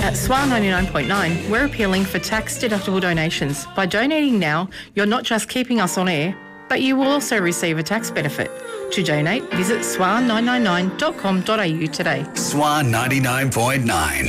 At SWAR 99.9, we're appealing for tax-deductible donations. By donating now, you're not just keeping us on air, but you will also receive a tax benefit. To donate, visit swar999.com.au today. SWAR 99.9.